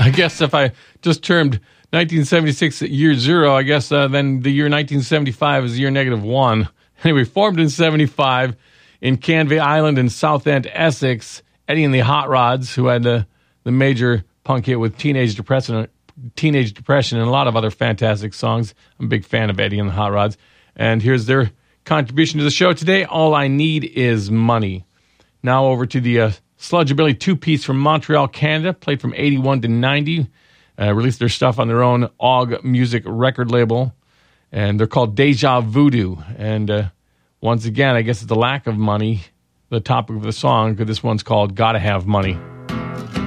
I guess if I just termed 1976 year zero, I guess then the year 1975 is year -1. Anyway, formed in 75 in Canvey Island in Southend, Essex, Eddie and the Hot Rods, who had the major punk hit with Teenage Depression, and a lot of other fantastic songs. I'm a big fan of Eddie and the Hot Rods. And here's their contribution to the show today, All I Need Is Money. Now over to the Sludgeabilly two-piece from Montreal, Canada, played from 81 to 90, released their stuff on their own Og Music record label, and they're called Deja Voodoo. And once again, I guess it's the lack of money, the topic of the song, because this one's called Gotta Have Money.